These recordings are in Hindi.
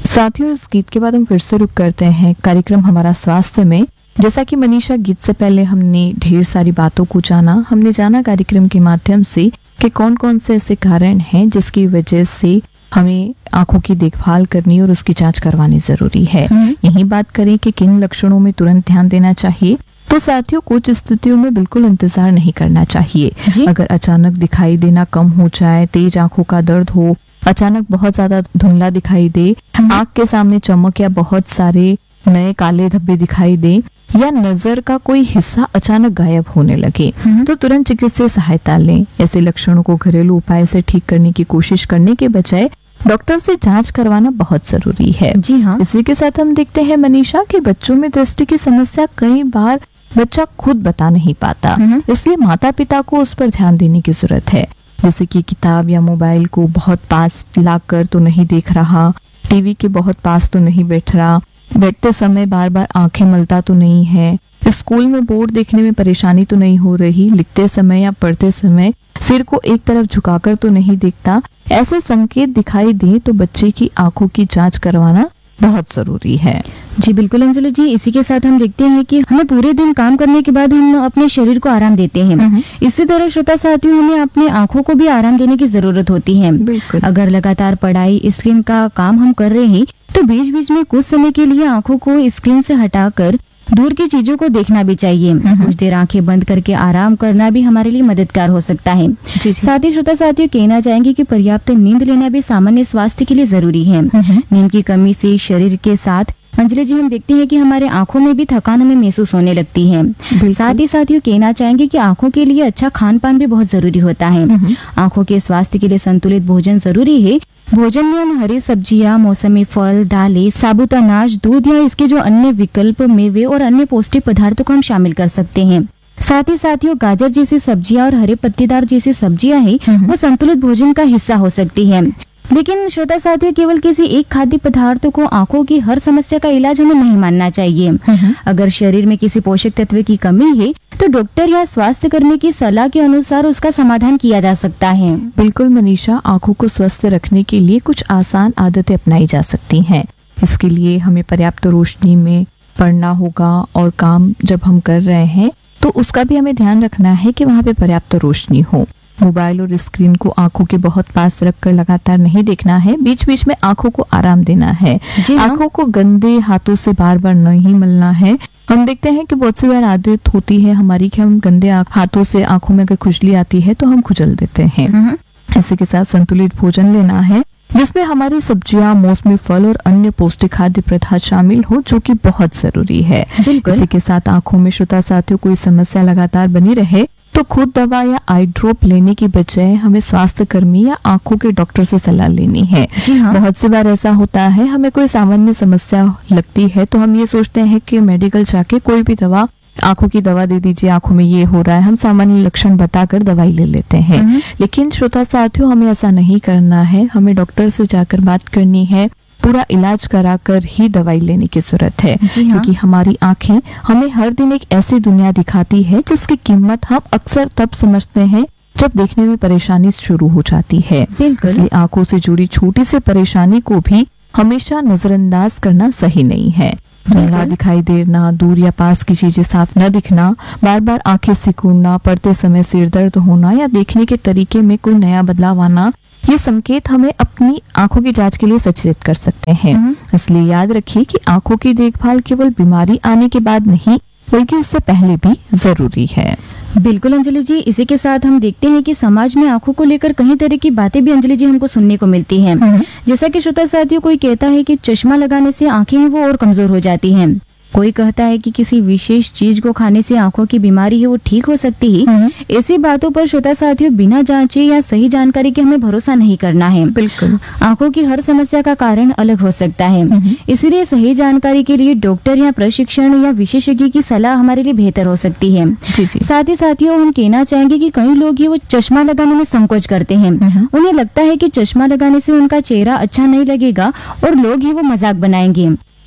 साथियों, इस गीत के बाद हम फिर से रुक करते हैं कार्यक्रम हमारा स्वास्थ्य में। जैसा कि मनीषा, गीत से पहले हमने ढेर सारी बातों को जाना। हमने जाना कार्यक्रम के माध्यम से कि कौन कौन से ऐसे कारण हैं जिसकी वजह से हमें आंखों की देखभाल करनी और उसकी जांच करवानी जरूरी है। यही बात करें कि किन लक्षणों में तुरंत ध्यान देना चाहिए। तो साथियों, कुछ स्थितियों में बिल्कुल इंतजार नहीं करना चाहिए। अगर अचानक दिखाई देना कम हो जाए, तेज आंखों का दर्द हो, अचानक बहुत ज्यादा धुंधला दिखाई दे, आंख के सामने चमक या बहुत सारे नए काले धब्बे दिखाई दे, या नजर का कोई हिस्सा अचानक गायब होने लगे, तो तुरंत चिकित्सीय सहायता लें। ऐसे लक्षणों को घरेलू उपाय से ठीक करने की कोशिश करने के बजाय डॉक्टर से जांच करवाना बहुत जरूरी है। जी हाँ। इसी के साथ हम देखते हैं मनीषा कि बच्चों में दृष्टि की समस्या कई बार बच्चा खुद बता नहीं पाता, इसलिए माता पिता को उस पर ध्यान देने की जरूरत है। जैसे कि किताब या मोबाइल को बहुत पास लाकर तो नहीं देख रहा, टीवी के बहुत पास तो नहीं बैठ रहा, बैठते समय बार बार आंखें मलता तो नहीं है, स्कूल में बोर्ड देखने में परेशानी तो नहीं हो रही, लिखते समय या पढ़ते समय सिर को एक तरफ झुकाकर तो नहीं देखता। ऐसे संकेत दिखाई दे तो बच्चे की आंखों की जांच करवाना बहुत जरूरी है। जी बिल्कुल अंजलि जी, इसी के साथ हम देखते हैं कि हमें पूरे दिन काम करने के बाद हम अपने शरीर को आराम देते हैं। इसी तरह श्रोता साथियों, हमें अपनी आंखों को भी आराम देने की जरूरत होती है। अगर लगातार पढ़ाई, स्क्रीन का काम हम कर रहे हैं तो बीच बीच में कुछ समय के लिए आंखों को स्क्रीन से हटाकर दूर की चीजों को देखना भी चाहिए। कुछ देर आंखें बंद करके आराम करना भी हमारे लिए मददगार हो सकता है। साथ ही श्रोता साथियों, कहना चाहेंगे कि पर्याप्त नींद लेना भी सामान्य स्वास्थ्य के लिए जरूरी है। नींद की कमी से शरीर के साथ अंजलि जी हम देखते हैं कि हमारे आंखों में भी थकान हमें महसूस होने लगती है। साथ ही साथियों, कहना चाहेंगे कि आंखों के लिए अच्छा खान पान भी बहुत जरूरी होता है। आंखों के स्वास्थ्य के लिए संतुलित भोजन जरूरी है। भोजन में हम हरी सब्जियां, मौसमी फल, दालें, साबुत अनाज, दूध या इसके जो अन्य विकल्प, मेवे और अन्य पौष्टिक पदार्थों को हम शामिल कर सकते हैं। साथ ही साथियों, गाजर जैसी सब्जियां और हरे पत्तेदार जैसी सब्जियां हैं, वो संतुलित भोजन का हिस्सा हो सकती है। लेकिन श्रोता साथियों, केवल किसी एक खाद्य पदार्थ को आंखों की हर समस्या का इलाज हमें नहीं मानना चाहिए। अगर शरीर में किसी पोषक तत्व की कमी है तो डॉक्टर या स्वास्थ्य कर्मी की सलाह के अनुसार उसका समाधान किया जा सकता है। बिल्कुल मनीषा, आंखों को स्वस्थ रखने के लिए कुछ आसान आदतें अपनाई जा सकती हैं। इसके लिए हमें पर्याप्त रोशनी में पढ़ना होगा और काम जब हम कर रहे हैं तो उसका भी हमें ध्यान रखना है कि वहाँ पे पर्याप्त रोशनी हो। मोबाइल और स्क्रीन को आंखों के बहुत पास रखकर लगातार नहीं देखना है, बीच बीच में आंखों को आराम देना है। आंखों को गंदे हाथों से बार बार नहीं मलना है। हम देखते हैं कि बहुत सी बार आदत होती है हमारी कि हम गंदे हाथों से आंखों में अगर खुजली आती है तो हम खुजल देते हैं। इसी के साथ संतुलित भोजन लेना है जिसमें हमारी सब्जियां, मौसमी फल और अन्य पौष्टिक खाद्य पदार्थ शामिल हो, जो कि बहुत जरूरी है। इसी के साथ आंखों में श्रोता साथियों कोई समस्या लगातार बनी रहे तो खुद दवा या आई ड्रॉप लेने की बजाय हमें स्वास्थ्य कर्मी या आंखों के डॉक्टर से सलाह लेनी है। बहुत सी बार ऐसा होता है, हमें कोई सामान्य समस्या लगती है तो हम ये सोचते हैं कि मेडिकल जाके कोई भी दवा, आंखों की दवा दे दीजिए, आंखों में ये हो रहा है, हम सामान्य लक्षण बताकर दवाई ले लेते हैं। लेकिन श्रोता साथियों, हमें ऐसा नहीं करना है। हमें डॉक्टर से जाकर बात करनी है, पूरा इलाज कराकर ही दवाई लेने की जरूरत है। क्योंकि हमारी आंखें हमें हर दिन एक ऐसी दुनिया दिखाती है जिसकी कीमत हम अक्सर तब समझते हैं जब देखने में परेशानी शुरू हो जाती है। इसलिए आंखों से जुड़ी छोटी सी परेशानी को भी हमेशा नजरअंदाज करना सही नहीं है। धुंधला दिखाई देना, दूर या पास की चीजें साफ न दिखना, बार बार आंखें सिकुड़ना, पढ़ते समय सिर दर्द होना या देखने के तरीके में कोई नया बदलाव आना, ये संकेत हमें अपनी आंखों की जांच के लिए सचेत कर सकते हैं। इसलिए याद रखिए कि आंखों की देखभाल केवल बीमारी आने के बाद नहीं बल्कि उससे पहले भी जरूरी है। बिल्कुल अंजलि जी, इसी के साथ हम देखते हैं कि समाज में आंखों को लेकर कई तरह की बातें भी अंजलि जी हमको सुनने को मिलती हैं। जैसा कि श्रोता साथियों, कोई कहता है कि चश्मा लगाने से आंखें वो और कमजोर हो जाती हैं। कोई कहता है कि किसी विशेष चीज को खाने से आंखों की बीमारी है वो ठीक हो सकती है। ऐसी बातों पर श्रोता साथियों, बिना जांचे या सही जानकारी के हमें भरोसा नहीं करना है। बिल्कुल, आंखों की हर समस्या का कारण अलग हो सकता है। इसलिए सही जानकारी के लिए डॉक्टर या प्रशिक्षण या विशेषज्ञ की सलाह हमारे लिए बेहतर हो सकती है। साथ ही साथियों, हम कहना चाहेंगे कि कई लोग वो चश्मा लगाने में संकोच करते हैं। उन्हें लगता है कि चश्मा लगाने से उनका चेहरा अच्छा नहीं लगेगा और लोग ही वो मजाक बनाएंगे।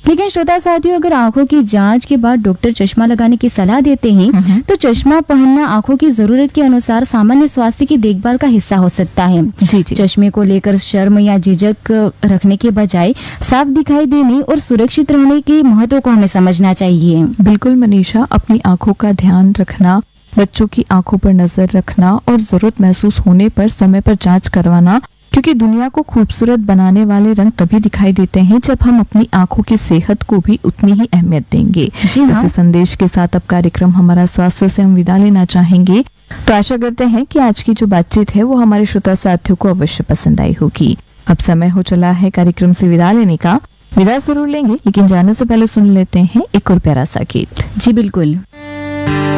लेकिन श्रोता साथियों, अगर आंखों की जांच के बाद डॉक्टर चश्मा लगाने की सलाह देते हैं तो चश्मा पहनना आंखों की जरूरत के अनुसार सामान्य स्वास्थ्य की देखभाल का हिस्सा हो सकता है। जी जी। चश्मे को लेकर शर्म या झिझक रखने के बजाय साफ दिखाई देने और सुरक्षित रहने के महत्व को हमें समझना चाहिए। बिल्कुल मनीषा, अपनी आंखों का ध्यान रखना, बच्चों की आंखों पर नजर रखना और जरूरत महसूस होने पर समय पर जांच करवाना, क्योंकि दुनिया को खूबसूरत बनाने वाले रंग तभी दिखाई देते हैं जब हम अपनी आंखों की सेहत को भी उतनी ही अहमियत देंगे। जी हाँ। इस संदेश के साथ अब कार्यक्रम हमारा स्वास्थ्य से हम विदा लेना चाहेंगे। तो आशा करते हैं कि आज की जो बातचीत है वो हमारे श्रोता साथियों को अवश्य पसंद आई होगी। अब समय हो चला है कार्यक्रम से विदा लेने का। विदा जरूर लेंगे, लेकिन जाने से पहले सुन लेते हैं एक और प्यारा सा गीत। जी बिल्कुल।